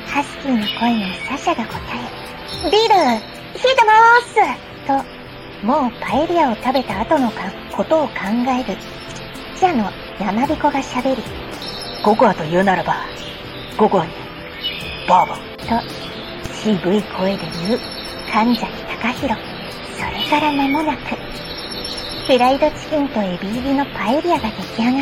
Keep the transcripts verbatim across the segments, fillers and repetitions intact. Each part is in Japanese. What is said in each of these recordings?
ハスキーな声のサシャが答え、ビル、ヒートモースと、もうパエリアを食べた後のかことを考える。じゃの山彦が喋り、 ココアと言うならば、ココアに、バーボン。 と、渋い声で言う、神崎隆弘。それから間もなく、フライドチキンとエビ入りのパエリアが出来上がった。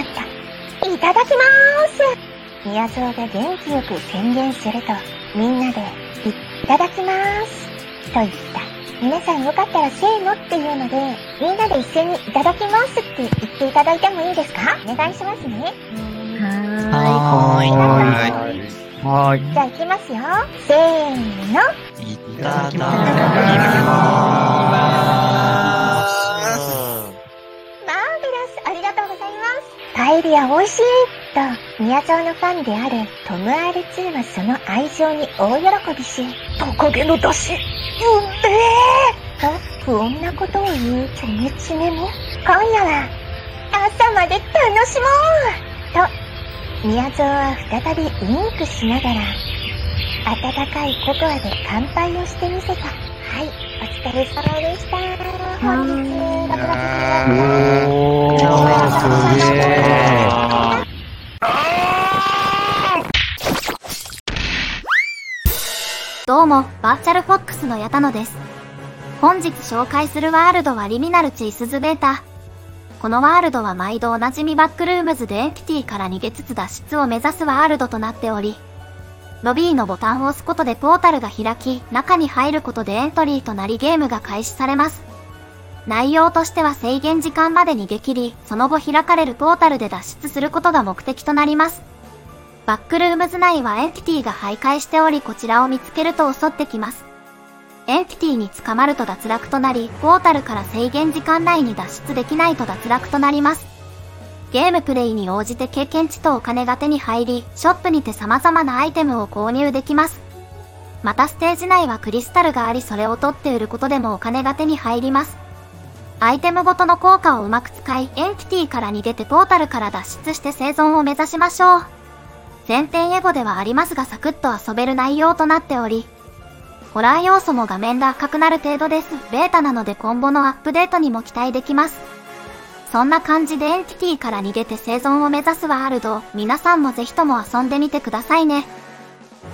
いただきまーす。宮蔵が元気よく宣言すると、みんなで、いただきまーす。と言った。皆さんよかったらせーのっていうので、みんなで一斉にいただきますって言っていただいてもいいですか？お願いしますね。 はーい。 はーい。 はーい。 じゃあ行きますよ。せーの。 いただきまマーベラス、ありがとうございます。パエリア美味しいと、宮沢のファンであるトム アールツー はその愛情に大喜びし、 トカゲの出汁、 うんめーと不穏なことを言うチョメチメも、今夜は朝まで楽しもうと、宮沢は再びウインクしながら、温かいココアで乾杯をしてみせた。はい、お疲れ様でした。本日、バクバクおー、すげー。 どうも、バーチャルフォックスの矢田野です。本日紹介するワールドはリミナルチースズベータ。このワールドは毎度おなじみバックルームズでエンティティから逃げつつ脱出を目指すワールドとなっており、ロビーのボタンを押すことでポータルが開き、中に入ることでエントリーとなりゲームが開始されます。内容としては制限時間まで逃げ切り、その後開かれるポータルで脱出することが目的となります。バックルームズ内はエンティティが徘徊しており、こちらを見つけると襲ってきます。エンティティに捕まると脱落となり、ポータルから制限時間内に脱出できないと脱落となります。ゲームプレイに応じて経験値とお金が手に入り、ショップにて様々なアイテムを購入できます。またステージ内はクリスタルがあり、それを取って売ることでもお金が手に入ります。アイテムごとの効果をうまく使い、エンティティから逃げてポータルから脱出して生存を目指しましょう。前編エゴではありますがサクッと遊べる内容となっており、ホラー要素も画面で赤くなる程度です。ベータなので今後のアップデートにも期待できます。そんな感じでエンティティから逃げて生存を目指すワールド、皆さんもぜひとも遊んでみてくださいね。